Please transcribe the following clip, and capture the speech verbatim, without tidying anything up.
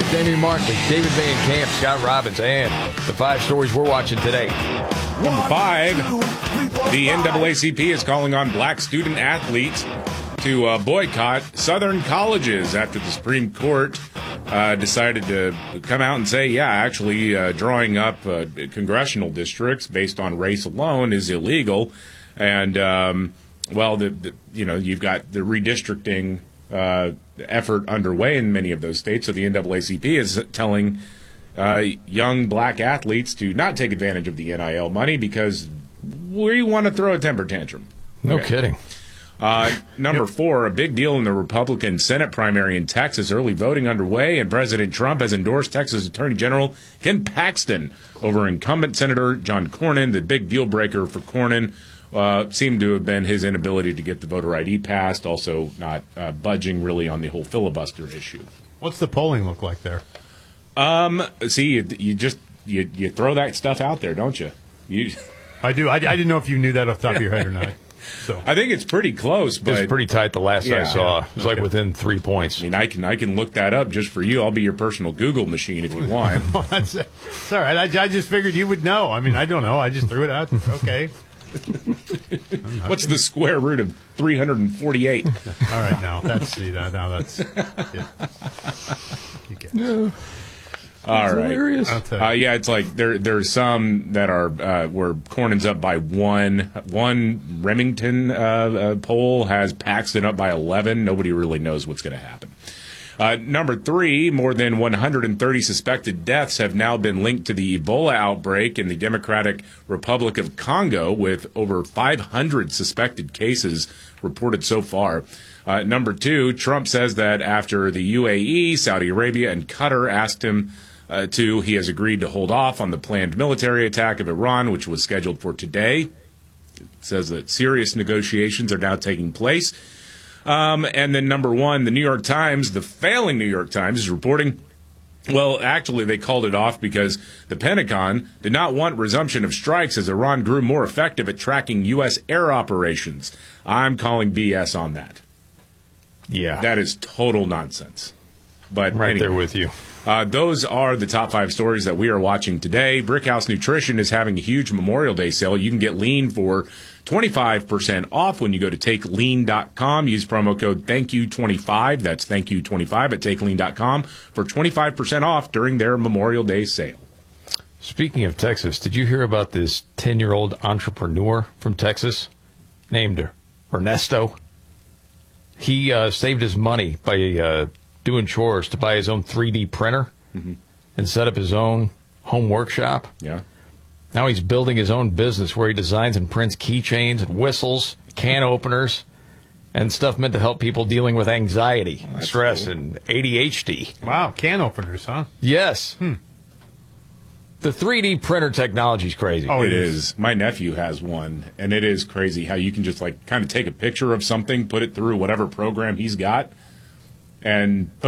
Damian Markley, David Van Camp, Scott Robbins, and the five stories we're watching today. Number five, the N double A C P is calling on black student athletes to uh, boycott Southern colleges after the Supreme Court uh, decided to come out and say, yeah, actually uh, drawing up uh, congressional districts based on race alone is illegal. And, um, well, the, the, you know, you've got the redistricting uh, effort underway in many of those states. So the N double A C P is telling uh, young black athletes to not take advantage of the N I L money because we want to throw a temper tantrum. No Okay. kidding. Uh, number four, a big deal in the Republican Senate primary in Texas. Early voting underway, and President Trump has endorsed Texas Attorney General Ken Paxton over incumbent Senator John Cornyn. The big deal breaker for Cornyn uh, seemed to have been his inability to get the voter I D passed, also not uh, budging really on the whole filibuster issue. What's the polling look like there? Um, see, you, you just you, you throw that stuff out there, don't you? You. I do. I, I didn't know if you knew that off the top of your head or not. So I think it's pretty close, but It was pretty tight the last Yeah. I saw. It was like within three points. I mean, I can I can look that up just for you. I'll be your personal Google machine if you want. well, that's, that's all right. I, I just figured you would know. I mean, I don't know. I just threw it out. Okay. What's the square root of three hundred forty-eight? All right. Now that's see that now that's yeah. You get it. All right. Hilarious. I'll tell you. Uh, yeah, it's like there there's some that are uh, where Cornyn's up by one. One Remington uh, uh, poll has Paxton up by eleven. Nobody really knows what's going to happen. Uh, number three, more than one hundred thirty suspected deaths have now been linked to the Ebola outbreak in the Democratic Republic of Congo, with over five hundred suspected cases reported so far. Uh, number two, Trump says that after the U A E, Saudi Arabia, and Qatar asked him uh, to, he has agreed to hold off on the planned military attack of Iran, which was scheduled for today. It says that serious negotiations are now taking place. Um, and then number one, the New York Times, the failing New York Times, is reporting, well, actually, they called it off because the Pentagon did not want resumption of strikes as Iran grew more effective at tracking U S air operations. I'm calling B S on that. Yeah. That is total nonsense. But right anyway, there with you. Uh, those are the top five stories that we are watching today. Brickhouse Nutrition is having a huge Memorial Day sale. You can get lean for twenty-five percent off when you go to take lean dot com. Use promo code thank you twenty-five. That's thank you twenty-five at take lean dot com for twenty-five percent off during their Memorial Day sale. Speaking of Texas, did you hear about this ten-year-old entrepreneur from Texas named Ernesto? He uh, saved his money by uh, doing chores to buy his own three D printer mm-hmm. and set up his own home workshop. Yeah. Now he's building his own business where he designs and prints keychains and whistles, can openers, and stuff meant to help people dealing with anxiety, That's stress, cool. and A D H D. Wow, can openers, huh? Yes. Hmm. The three D printer technology is crazy. Oh, It is. My nephew has one, and it is crazy how you can just like kind of take a picture of something, put it through whatever program he's got, and